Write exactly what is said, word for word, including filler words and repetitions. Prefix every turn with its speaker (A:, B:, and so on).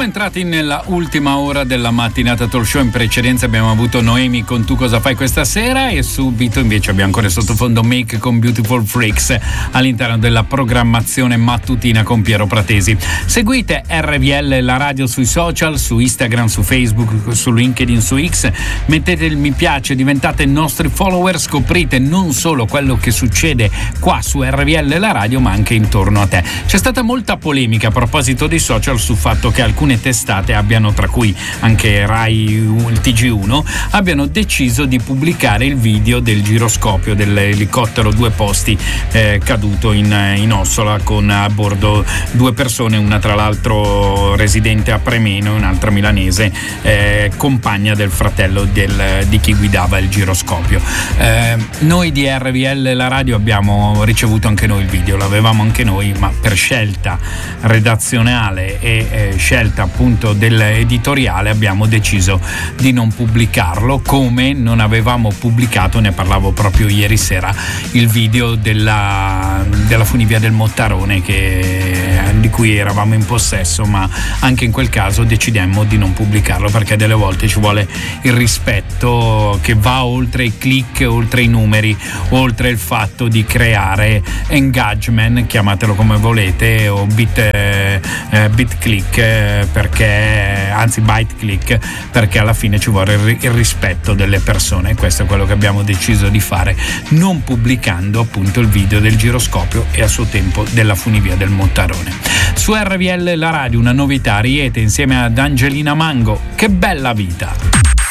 A: Siamo entrati nella ultima ora della mattinata talk show. In precedenza abbiamo avuto Noemi con Tu cosa fai questa sera, e subito invece abbiamo ancora il sottofondo Make con Beautiful Freaks all'interno della programmazione mattutina con Piero Pratesi. Seguite R V L la radio sui social, su Instagram, su Facebook, su LinkedIn, su X, mettete il mi piace, diventate nostri follower, scoprite non solo quello che succede qua su R V L la radio ma anche intorno a te. C'è stata molta polemica a proposito dei social sul fatto che alcune testate abbiano, tra cui anche Rai, il T G uno, abbiano deciso di pubblicare il video del giroscopio dell'elicottero due posti eh, caduto in, in Ossola con a bordo due persone, una tra l'altro residente a Premeno e un'altra milanese, eh, compagna del fratello del, di chi guidava il giroscopio. Eh, noi di R V L la radio abbiamo ricevuto anche noi il video, l'avevamo anche noi, ma per scelta redazionale e eh, scelta appunto dell'editoriale abbiamo deciso di non pubblicarlo, come non avevamo pubblicato, ne parlavo proprio ieri sera, il video della, della funivia del Mottarone che, di cui eravamo in possesso, ma anche in quel caso decidemmo di non pubblicarlo perché delle volte ci vuole il rispetto che va oltre i click, oltre i numeri, oltre il fatto di creare engagement, chiamatelo come volete, o bit, eh, bit click, eh, perché anzi byte click, perché alla fine ci vuole il, il rispetto delle persone. Questo è quello che abbiamo deciso di fare, non pubblicando appunto il video del giroscopio e a suo tempo della funivia del Mottarone. Su R V L la radio una novità, Riete insieme ad Angelina Mango, Che bella vita.